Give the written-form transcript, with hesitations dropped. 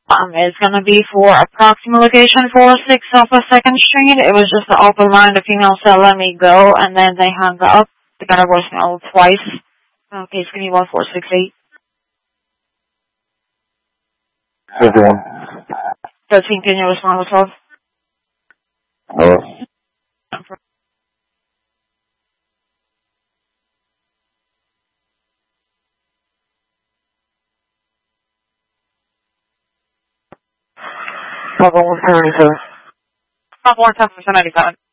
It's gonna be for approximate location 46 off of 2nd Street. It was just the open line. The female said, let me go, and then they hung up. They got a voicemail twice. Okay, it's gonna be 1468. 13, can you respond with 12? Hello? Papa 177. Papa 177.